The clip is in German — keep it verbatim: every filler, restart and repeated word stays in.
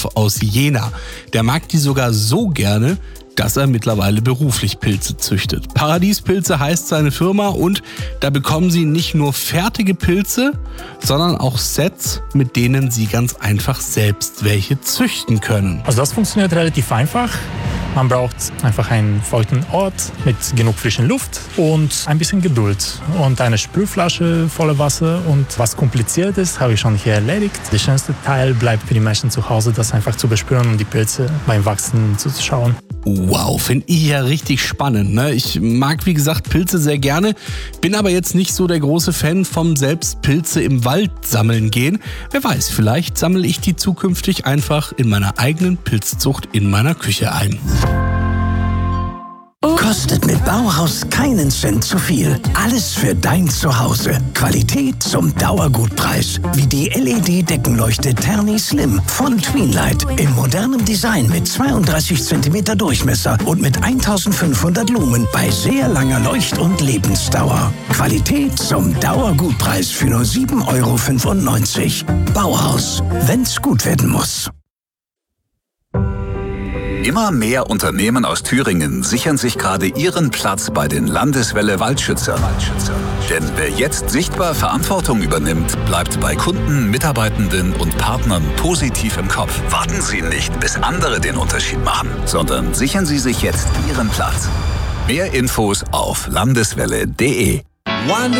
Christoph aus Jena. Der mag die sogar so gerne, dass er mittlerweile beruflich Pilze züchtet. Paradiespilze heißt seine Firma und da bekommen Sie nicht nur fertige Pilze, sondern auch Sets, mit denen Sie ganz einfach selbst welche züchten können. Also das funktioniert relativ einfach. Man braucht einfach einen feuchten Ort mit genug frischen Luft und ein bisschen Geduld und eine Sprühflasche voller Wasser. Und was kompliziert ist, habe ich schon hier erledigt. Der schönste Teil bleibt für die Menschen zu Hause, das einfach zu bespüren und die Pilze beim Wachsen zuzuschauen. Wow, finde ich ja richtig spannend, ne? Ich mag, wie gesagt, Pilze sehr gerne, bin aber jetzt nicht so der große Fan vom selbst Pilze im Wald sammeln gehen. Wer weiß, vielleicht sammle ich die zukünftig einfach in meiner eigenen Pilzzucht in meiner Küche ein. Kostet mit Bauhaus keinen Cent zu viel. Alles für dein Zuhause. Qualität zum Dauergutpreis. Wie die L E D-Deckenleuchte Terni Slim von Tweenlight. In modernem Design mit zweiunddreißig Zentimeter Durchmesser und mit eintausendfünfhundert Lumen bei sehr langer Leucht- und Lebensdauer. Qualität zum Dauergutpreis für nur sieben Euro fünfundneunzig. Bauhaus, wenn's gut werden muss. Immer mehr Unternehmen aus Thüringen sichern sich gerade ihren Platz bei den Landeswelle Waldschützer. Denn wer jetzt sichtbar Verantwortung übernimmt, bleibt bei Kunden, Mitarbeitenden und Partnern positiv im Kopf. Warten Sie nicht, bis andere den Unterschied machen, sondern sichern Sie sich jetzt Ihren Platz. Mehr Infos auf landeswelle punkt de.